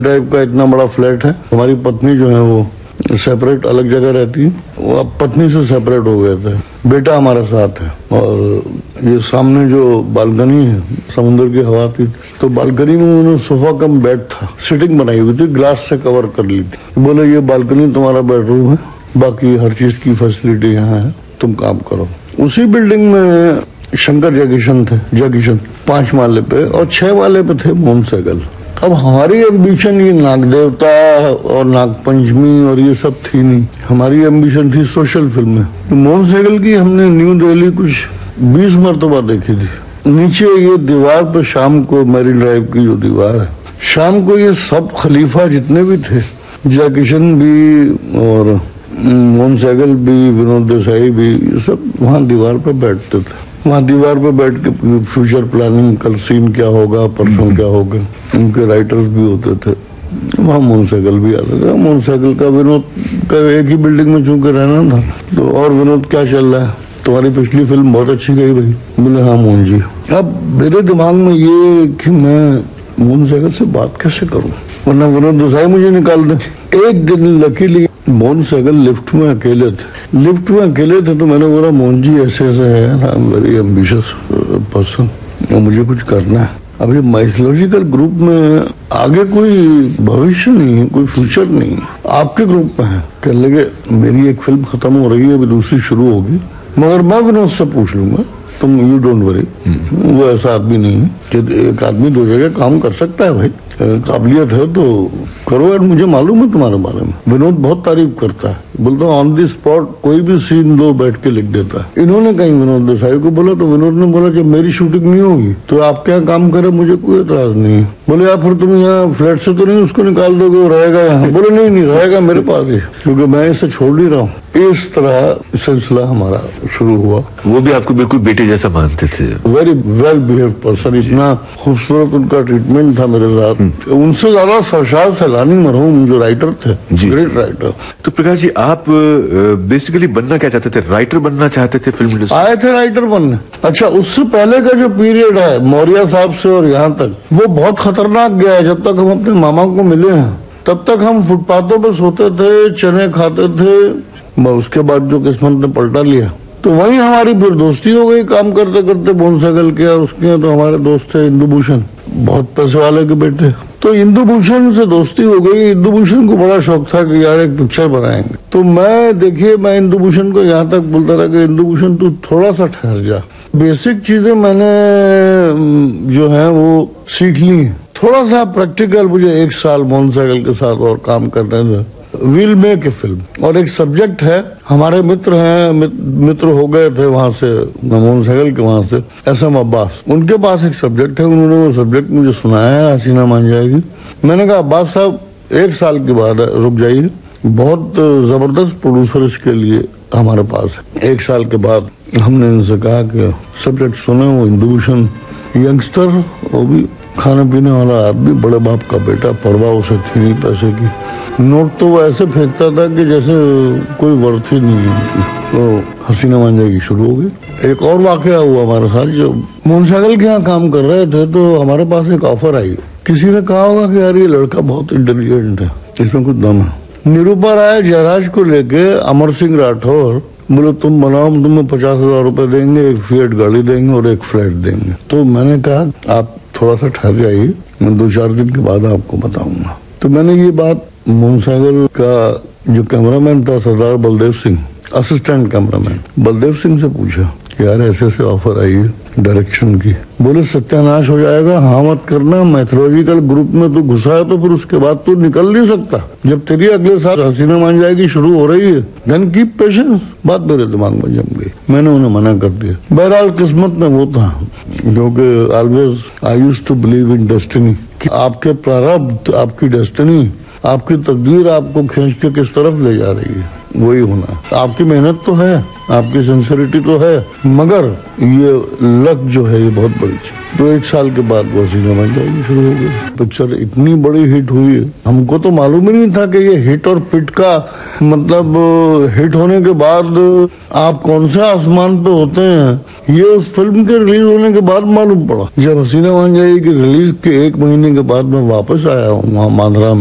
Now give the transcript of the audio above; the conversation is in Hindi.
ड्राइव का इतना बड़ा फ्लैट है। हमारी पत्नी जो है वो सेपरेट अलग जगह रहती है, वो अब पत्नी से सेपरेट हो गए थे। बेटा हमारे साथ है और ये सामने जो बालकनी है समुद्र की हवा थी, तो बालकनी में उन्होंने सोफा कम बेड था, सिटिंग बनाई हुई थी, ग्लास से कवर कर ली थी। बोले ये बालकनी तुम्हारा बेडरूम है, बाकी हर चीज की फैसिलिटी यहाँ है, तुम काम करो। उसी बिल्डिंग में शंकर जयकिशन थे, जयकिशन 5 माले पे, और 6 माले पे थे मोहन सहगल। अब हमारी एम्बिशन ये नाग देवता और नागपंचमी और ये सब थी नहीं, हमारी एम्बिशन थी सोशल फिल्में। मोहन सहगल की हमने न्यू दिल्ली कुछ 20 मरतबा देखी थी। नीचे ये दीवार पे शाम को मैरी ड्राइव की जो दीवार है, शाम को ये सब खलीफा जितने भी थे, जयकिशन भी और मोहन सहगल भी, विनोद देसाई भी, ये सब वहाँ दीवार पे बैठते थे। वहाँ दीवार पे बैठ के फ्यूचर प्लानिंग, कल सीन क्या होगा, परसों क्या होगा, उनके राइटर्स भी होते थे। वहाँ मोहन सहगल भी आते थे। मोहन सहगल का, विनोद का एक ही बिल्डिंग में चूंकि रहना था, तो और विनोद क्या चल रहा है, तुम्हारी पिछली फिल्म बहुत अच्छी गई भाई। बोले हाँ मोहन जी। अब मेरे दिमाग में ये कि मैं मोहन सहगल से बात कैसे करूँ, वरना विनोद देसाई मुझे निकाल दे। एक दिन लकीली मोहन सहगल लिफ्ट में अकेले थे, तो मैंने बोला मोहन जी ऐसे है, I am very ambitious person, मुझे कुछ करना है। अभी माइथोलॉजिकल ग्रुप में आगे कोई भविष्य नहीं है, कोई फ्यूचर नहीं है, आपके ग्रुप में है। कहने लगे मेरी एक फिल्म खत्म हो रही है, अभी दूसरी शुरू होगी, मगर मैं विनोद से पूछ लूंगा, तुम यू डोंट वरी। वो ऐसा आदमी नहीं है कि एक आदमी 2 जगह काम कर सकता है भाई, काबिलियत है तो करो यार, मुझे मालूम है तुम्हारे बारे में। विनोद बहुत तारीफ करता है, बोलता ऑन दी स्पॉट कोई भी सीन दो बैठ के लिख देता है। इन्होंने कहीं विनोद देसाई को बोला, तो विनोद ने बोला जब मेरी शूटिंग नहीं होगी तो आप क्या काम करें, मुझे कोई एतराज नहीं है। बोले यार फिर तुम यहाँ फ्लैट से तो नहीं उसको निकाल दोगे, वो रहेगा यहाँ? बोले नहीं रहेगा मेरे पास ही, क्योंकि मैं इसे छोड़ नहीं रहा हूँ। इस तरह सिलसिला हमारा शुरू हुआ। वो भी आपको बिल्कुल बेटे जैसा मानते थे। वेरी वेल बिहेव्ड पर्सन, इतना खूबसूरत उनका ट्रीटमेंट था मेरे साथ। उनसे ज्यादा सरशाद सैलानी मरहूम जो राइटर थे, ग्रेट राइटर। तो प्रकाश जी आप बेसिकली बनना क्या चाहते थे, राइटर बनना चाहते थे फिल्म इंडस्ट्री? आए थे राइटर बनने। अच्छा, उससे पहले का जो पीरियड है मौर्य साहब से और यहाँ तक, वो बहुत खतरनाक गया है। जब तक हम अपने मामा को मिले हैं तब तक हम फुटपाथों पर सोते थे, चने खाते थे। उसके बाद जो किस्मत ने पलटा लिया, तो वहीं हमारी फिर दोस्ती हो गई काम करते करते। मोहन सहगल के और उसके तो हमारे दोस्त थे इंदु भूषण, बहुत पैसे वाले के बेटे, तो इंदु भूषण से दोस्ती हो गई। इंदु भूषण को बड़ा शौक था कि यार एक पिक्चर बनाएंगे। तो मैं इंदु भूषण को यहाँ तक बोलता था कि इंदु भूषण तू थोड़ा सा ठहर जा, बेसिक चीजें मैंने जो है वो सीख ली, थोड़ा सा प्रैक्टिकल मुझे 1 साल मोहन सहगल के साथ और काम करने में। विल मेक ए फिल्म, और एक सब्जेक्ट है, हमारे मित्र हैं, मित्र हो गए थे वहां से, मोहन सहगल के वहां से, SM अब्बास, उनके पास एक सब्जेक्ट है, उन्होंने वो सब्जेक्ट मुझे सुनाया है, हसीना मान जाएगी। मैंने कहा अब्बास साहब 1 साल के बाद रुक जाइए, बहुत जबरदस्त प्रोड्यूसर इसके लिए हमारे पास है। 1 साल के बाद हमने इनसे कहा कि सब्जेक्ट सुने। वो इंदु भूषण यंगस्टर, वो भी खाने पीने वाला आदमी, बड़े बाप का बेटा, परवाह उसे थी नहीं पैसे की। नोट तो वो ऐसे फेंकता था कि जैसे कोई वर्थ ही नहीं है। तो हसीना मान जाएगी शुरू हो गई। एक और वाकया हुआ हमारे साथ, जो मोहन सहगल के यहाँ काम कर रहे थे, तो हमारे पास एक ऑफर आई। किसी ने कहा होगा कि यार ये लड़का बहुत इंटेलिजेंट है, इसमें कुछ दम है। निरूपा राय जयराज को लेके अमर सिंह राठौर बोले तुम बनाओ, तुम्हें 50,000 रुपए देंगे, एक फिएट गाड़ी देंगे और एक फ्लैट देंगे। तो मैंने कहा आप थोड़ा सा ठहर जाइए, मैं 2-4 दिन के बाद आपको बताऊंगा। तो मैंने ये बात मोहन सहगल का जो कैमरामैन था सरदार बलदेव सिंह, असिस्टेंट कैमरामैन बलदेव सिंह से पूछा कि यार ऐसे ऐसे ऑफर आई है डायरेक्शन की। बोले सत्यानाश हो जाएगा, हाँ मत करना, मैथोलॉजिकल ग्रुप में तो घुसा है तो फिर उसके बाद तो निकल नहीं सकता। जब तेरी अगले साल हसीना मान जाएगी शुरू हो रही है, देन कीप पेशेंस। बात मेरे दिमाग में जम गई, मैंने उन्हें मना कर दिया। बहरहाल किस्मत में वो था, क्योंकि always I used to believe in destiny, आपके प्रारब्ध, आपकी डेस्टिनी, आपकी तकदीर आपको खींच के किस तरफ ले जा रही है। वही होना है। आपकी मेहनत तो है, आपकी सिंसियरिटी तो है, मगर ये लक जो है ये बहुत बड़ी चीज। तो 1 साल के बाद वो हसीना बन जाएगी शुरू हो गई। पिक्चर इतनी बड़ी हिट हुई है, हमको तो मालूम ही नहीं था कि ये हिट और पिट का मतलब हिट होने के बाद आप कौन से आसमान पे होते हैं, ये उस फिल्म के रिलीज होने के बाद मालूम पड़ा। जब हसीना बन जाएगी की रिलीज के 1 महीने के बाद मैं वापस आया हूँ वहाँ मांद्रा में।